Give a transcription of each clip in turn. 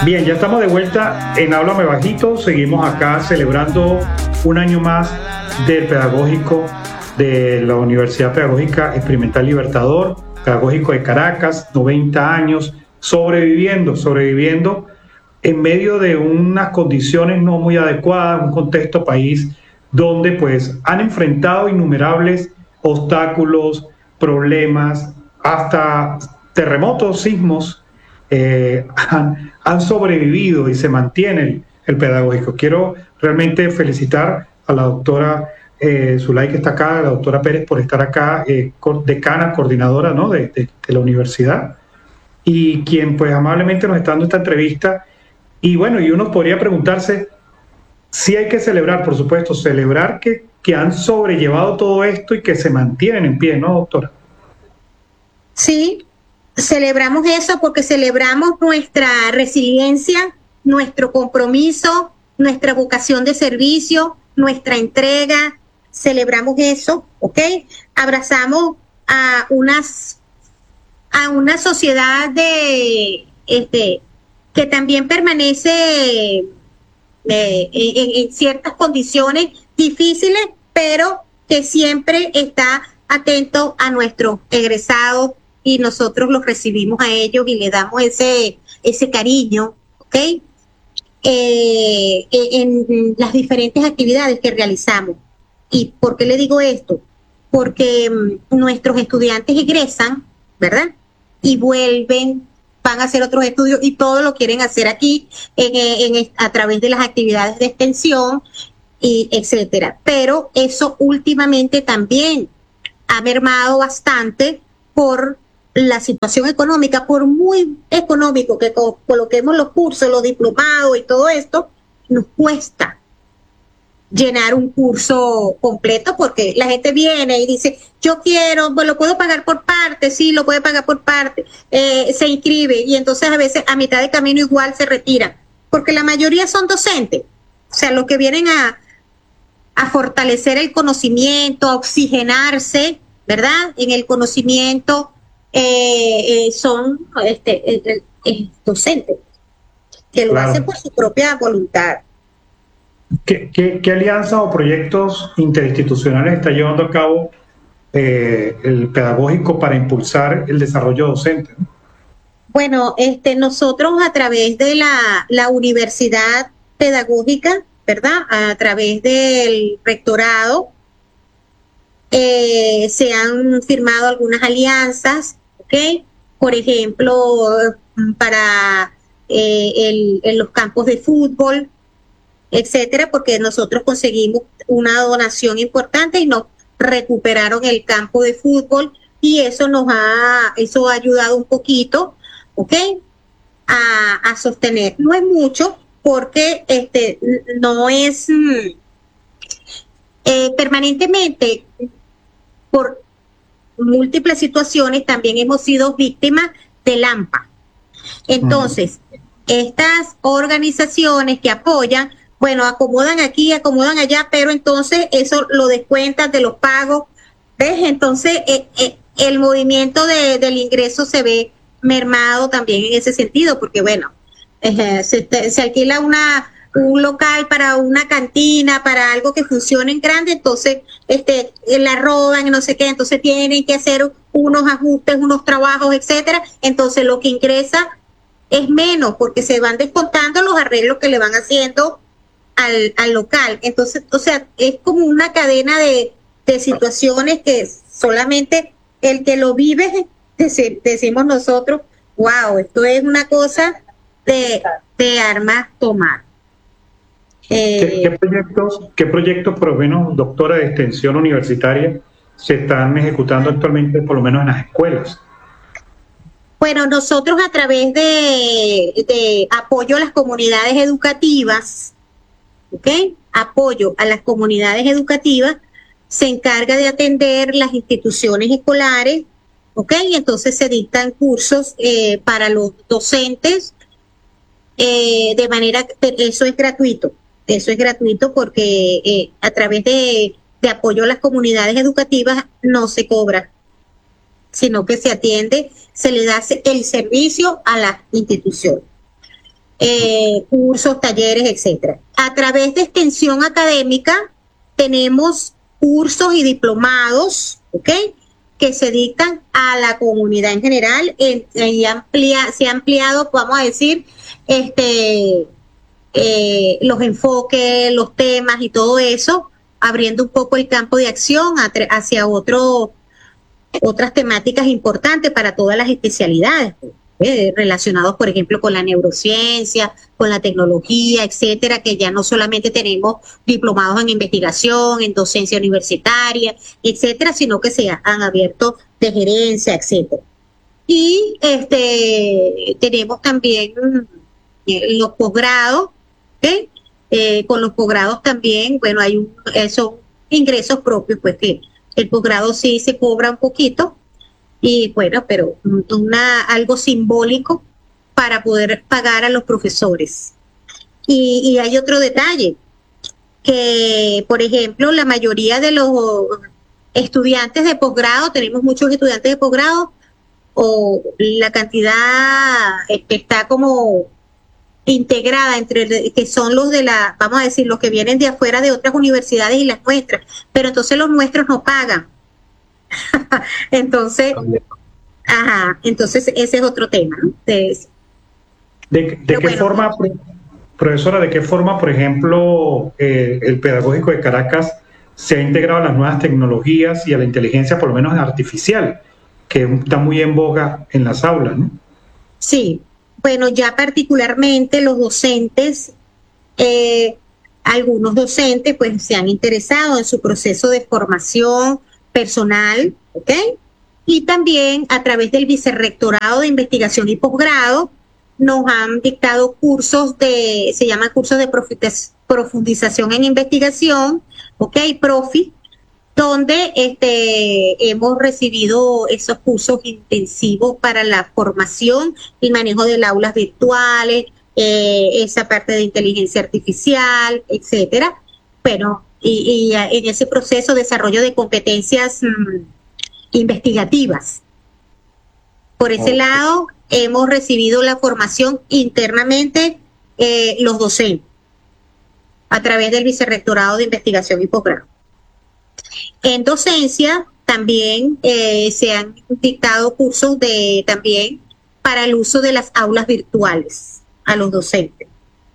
Bien, ya estamos de vuelta en Háblame Bajito. Seguimos acá celebrando un año más del pedagógico de la Universidad Pedagógica Experimental Libertador, pedagógico de Caracas, 90 años, sobreviviendo en medio de unas condiciones no muy adecuadas, un contexto país donde pues han enfrentado innumerables obstáculos, problemas, hasta terremotos, sismos, han sobrevivido y se mantiene el pedagógico. Quiero realmente felicitar a la doctora Zulay, que está acá, la doctora Pérez, por estar acá, decana, coordinadora, ¿no?, de la universidad, y quien pues amablemente nos está dando esta entrevista. Y bueno, y uno podría preguntarse, sí hay que celebrar, por supuesto, celebrar que han sobrellevado todo esto y que se mantienen en pie, ¿no, doctora? Sí, celebramos eso porque celebramos nuestra resiliencia, nuestro compromiso, nuestra vocación de servicio, nuestra entrega. Celebramos eso, ¿ok? Abrazamos a una sociedad que también permanece en ciertas condiciones difíciles, pero que siempre está atento a nuestros egresados, y nosotros los recibimos a ellos y le damos ese cariño, ¿ok? En las diferentes actividades que realizamos. ¿Y por qué le digo esto? Porque nuestros estudiantes egresan, ¿verdad? Y vuelven, van a hacer otros estudios y todo lo quieren hacer aquí a través de las actividades de extensión, y etcétera. Pero eso últimamente también ha mermado bastante por la situación económica. Por muy económico que coloquemos los cursos, los diplomados y todo esto, nos cuesta llenar un curso completo, porque la gente viene y dice, yo quiero, pues lo puedo pagar por parte, sí, lo puede pagar por parte, se inscribe, y entonces a veces a mitad de camino igual se retiran, porque la mayoría son docentes, o sea, los que vienen a fortalecer el conocimiento, a oxigenarse, ¿verdad?, en el conocimiento, son docentes, que lo hacen por su propia voluntad. ¿Qué alianzas o proyectos interinstitucionales está llevando a cabo el pedagógico para impulsar el desarrollo docente? Bueno, nosotros a través de la universidad pedagógica, ¿verdad?, a través del rectorado, se han firmado algunas alianzas, ¿ok? Por ejemplo, para en los campos de fútbol, etcétera, porque nosotros conseguimos una donación importante y nos recuperaron el campo de fútbol, y eso ha ayudado un poquito, ¿ok?, a sostener. No es mucho, porque no es permanentemente, por múltiples situaciones también hemos sido víctimas del AMPA. Entonces, estas organizaciones que apoyan, bueno, acomodan aquí, acomodan allá, pero entonces eso lo descuentan de los pagos, ¿ves? Entonces el movimiento del ingreso se ve mermado también en ese sentido, porque bueno, se alquila un local para una cantina, para algo que funcione en grande, entonces la roban, no sé qué, entonces tienen que hacer unos ajustes, unos trabajos, etcétera. Entonces lo que ingresa es menos, porque se van descontando los arreglos que le van haciendo al local. Entonces, o sea, es como una cadena de situaciones que solamente el que lo vive, decimos nosotros, wow, esto es una cosa de armas tomar. ¿Qué proyectos, por lo menos, doctora, de extensión universitaria se están ejecutando actualmente, por lo menos en las escuelas? Bueno, nosotros a través de apoyo a las comunidades educativas, ¿ok? Apoyo a las comunidades educativas, se encarga de atender las instituciones escolares, ¿ok? Y entonces se dictan cursos para los docentes, de manera, eso es gratuito. Eso es gratuito porque a través de apoyo a las comunidades educativas no se cobra, sino que se atiende, se le da el servicio a las instituciones. cursos, talleres, etcétera. A través de extensión académica tenemos cursos y diplomados, ¿ok?, que se dictan a la comunidad en general, y se ha ampliado, vamos a decir, los enfoques, los temas y todo eso, abriendo un poco el campo de acción hacia otras temáticas importantes para todas las especialidades, relacionados, por ejemplo, con la neurociencia, con la tecnología, etcétera, que ya no solamente tenemos diplomados en investigación, en docencia universitaria, etcétera, sino que se han abierto de gerencia, etcétera. Y tenemos también los posgrados, ¿okay? Con los posgrados también, bueno, son ingresos propios, pues que el posgrado sí se cobra un poquito, y bueno, pero algo simbólico para poder pagar a los profesores. Y hay otro detalle, que por ejemplo la mayoría de los estudiantes de posgrado, tenemos muchos estudiantes de posgrado, o la cantidad está como integrada entre que son los de vamos a decir, los que vienen de afuera de otras universidades y las nuestras, pero entonces los nuestros no pagan. Entonces, entonces ese es otro tema, ¿no? ¿De qué forma, profesora, de qué forma, por ejemplo, el Pedagógico de Caracas se ha integrado a las nuevas tecnologías y a la inteligencia, por lo menos artificial, que está muy en boga en las aulas, ¿no? Sí, bueno, ya particularmente los docentes, algunos docentes pues se han interesado en su proceso de formación personal, ¿ok? Y también a través del Vicerrectorado de Investigación y Posgrado nos han dictado cursos se llaman cursos de profundización en investigación, ¿ok? Profi, donde hemos recibido esos cursos intensivos para la formación y manejo de aulas virtuales, esa parte de inteligencia artificial, etcétera. Bueno, y en ese proceso desarrollo de competencias investigativas. Por ese lado, hemos recibido la formación internamente los docentes a través del Vicerrectorado de Investigación y Posgrado. En docencia también se han dictado cursos también para el uso de las aulas virtuales a los docentes.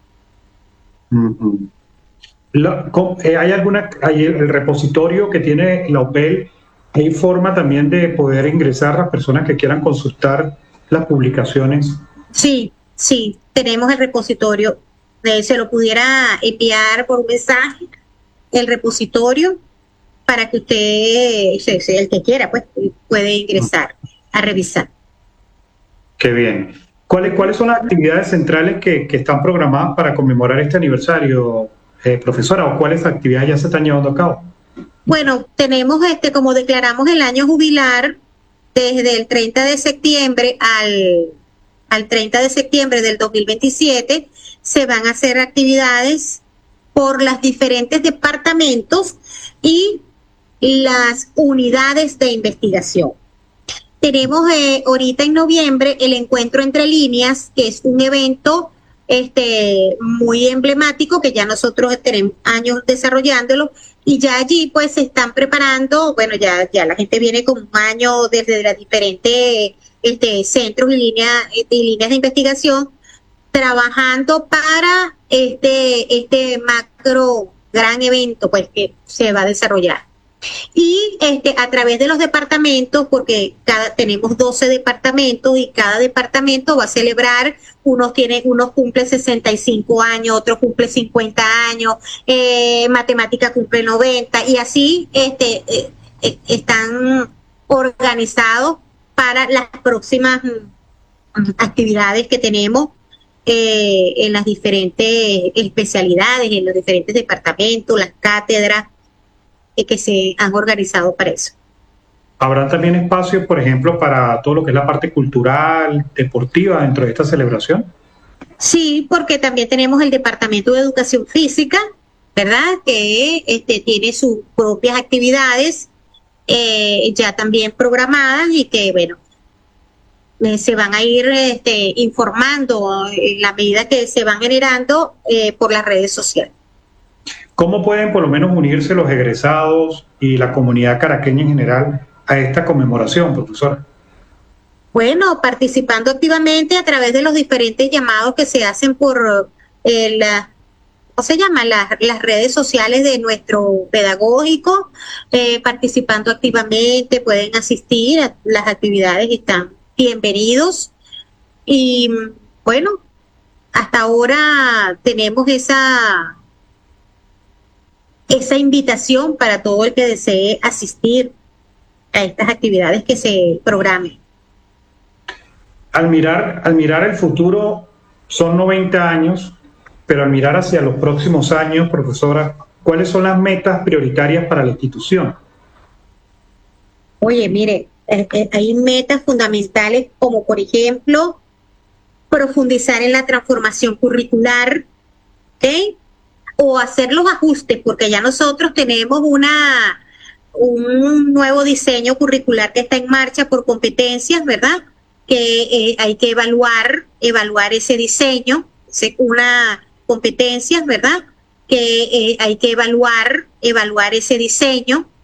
¿Hay el repositorio que tiene la OPEL? ¿Hay forma también de poder ingresar a las personas que quieran consultar las publicaciones? Sí, tenemos el repositorio. Se lo pudiera enviar por un mensaje, el repositorio, para que usted, el que quiera, pues puede ingresar a revisar. Qué bien. ¿Cuáles son las actividades centrales que están programadas para conmemorar este aniversario, profesora, o cuáles actividades ya se están llevando a cabo? Bueno, tenemos como declaramos el año jubilar desde el 30 de septiembre al 30 de septiembre del 2027, se van a hacer actividades por los diferentes departamentos y las unidades de investigación. Tenemos ahorita en noviembre el Encuentro Entre Líneas, que es un evento muy emblemático que ya nosotros tenemos años desarrollándolo, y ya allí pues se están preparando, bueno, ya la gente viene con un año desde las diferentes centros y líneas de investigación trabajando para este macro gran evento pues que se va a desarrollar. Y a través de los departamentos, porque tenemos 12 departamentos y cada departamento va a celebrar, unos cumplen 65 años, otros cumplen 50 años, matemática cumple 90, y así están organizados para las próximas actividades que tenemos en las diferentes especialidades, en los diferentes departamentos, las cátedras que se han organizado para eso. ¿Habrá también espacios, por ejemplo, para todo lo que es la parte cultural, deportiva dentro de esta celebración? Sí, porque también tenemos el Departamento de Educación Física, ¿verdad? Que tiene sus propias actividades ya también programadas y que, bueno, se van a ir informando en la medida que se van generando por las redes sociales. ¿Cómo pueden por lo menos unirse los egresados y la comunidad caraqueña en general a esta conmemoración, profesora? Bueno, participando activamente a través de los diferentes llamados que se hacen por ¿cómo se llama? Las redes sociales de nuestro pedagógico, participando activamente, pueden asistir a las actividades, están bienvenidos. Y bueno, hasta ahora tenemos esa invitación para todo el que desee asistir a estas actividades que se programen. Al mirar el futuro, son 90 años, pero al mirar hacia los próximos años, profesora, ¿cuáles son las metas prioritarias para la institución? Oye, mire, hay metas fundamentales como, por ejemplo, profundizar en la transformación curricular, ¿ok? O hacer los ajustes, porque ya nosotros tenemos un nuevo diseño curricular que está en marcha por competencias, ¿verdad? Que hay que evaluar ese diseño, una competencias, ¿verdad? Que hay que evaluar ese diseño